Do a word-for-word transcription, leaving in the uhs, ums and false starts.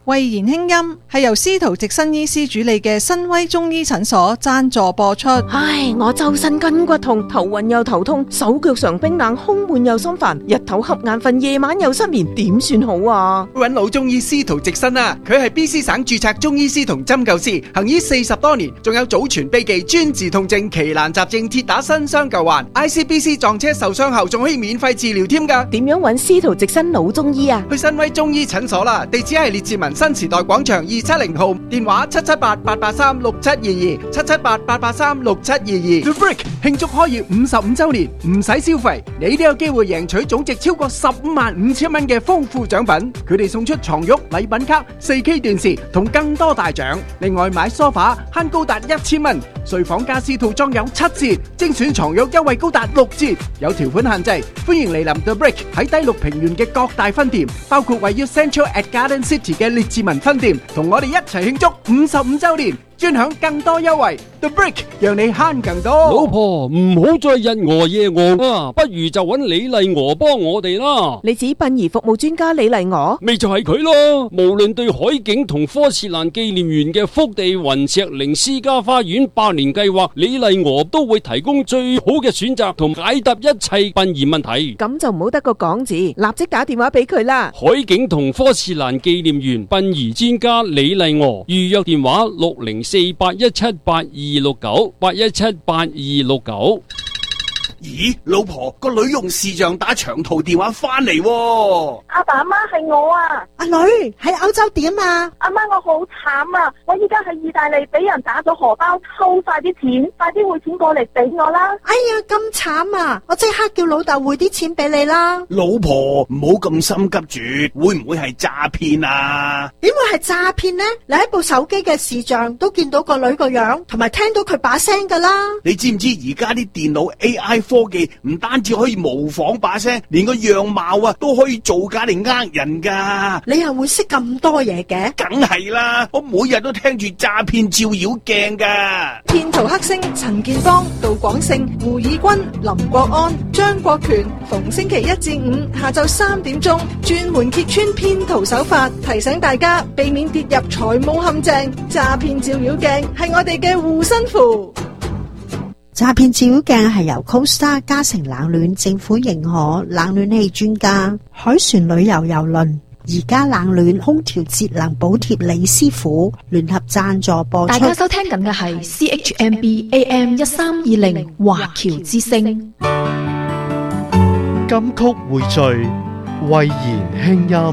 慧言輕音係由司徒直新醫師主理嘅新威中醫診所贊助播出。 唉，我周身筋骨痛，頭暈又頭痛，手腳常冰冷，胸悶又心煩，日頭瞌眼瞓，夜晚又失眠，點算好啊？ 搵老中醫司徒直新啊，佢係 B C 省註冊中醫師同針灸師，行醫四十多年，仲有祖傳秘技專治痛症、奇難雜症、鐵打新傷舊患 ，I C B C 撞車受傷後仲可以免費治療添㗎。 點樣搵司徒直新老中醫啊？ 去新威中醫診所啦，地址係列治文新時代廣場二七零號，電話七七八八八三六七二二，七七八八八三六七二二。The Brick 慶祝開業五十五周年，唔使消費，你都有機會贏取總值超過十五萬五千蚊嘅豐富獎品。佢哋送出床褥、禮品卡、四 K 電視同更多大獎。另外買梳化慳高達一千蚊，睡房家私套裝有七折，精選床褥優惠高達六折，有條款限制。歡迎嚟臨 The Brick 喺低綠平原嘅各大分店，包括位於 Central at Garden City 嘅列治文分店，同我哋一齊慶祝五十五周年，專享更多優惠。The Brick 讓你慳更多。 老婆唔好再日餓夜餓啊，不如就揾李麗娥幫我哋啦。 你指殯儀服務專家李麗娥？ 咪就係佢咯。無論對海景同科士蘭紀念園嘅福地雲石靈私家花園百年計劃，李麗娥都會提供最好嘅選擇同解答一切殯儀問題。 咁就唔好得個講字，立即打電話俾佢啦。 海景同科士蘭紀念園殯儀專家李麗娥，預約電話六零四八一七八二六九八一七八二六九。 咦，老婆，個女用視像打長途電話翻嚟喎。 阿爸阿媽係我啊。 阿女喺歐洲點啊？ 阿媽，我好慘啊！我依家喺意大利俾人打咗荷包，抽晒啲錢，快啲匯錢過嚟俾我啦！ 哎呀，咁慘啊！我即刻叫老豆匯啲錢俾你啦。 老婆，唔好咁心急住，會唔會係詐騙啊？ 點會係詐騙呢？你喺部手機嘅視像都見到個女個樣，同埋聽到佢把聲噶啦。你知唔知而家啲電腦 A I 科技唔單止可以模仿把聲，連個樣貌啊都可以造假嚟呃人噶。你又會識咁多嘢嘅？梗係啦，我每日都聽住詐騙照妖鏡噶。 騙徒黑星陳建邦、杜廣勝、胡以軍、林國安、張國權，逢星期一至五下晝三點鐘，專門揭穿騙徒手法，提醒大家避免跌入財務陷阱。詐騙照妖鏡係我哋嘅護身符。 詐騙照妖鏡係由 Costa 嘉誠冷暖政府認可冷暖氣專家海船旅遊郵輪而家冷暖空調節能補貼李師傅聯合贊助播出。 大家收聽緊嘅係 C H M B A M 一三二零華僑之聲。 金曲匯聚，慧言輕音。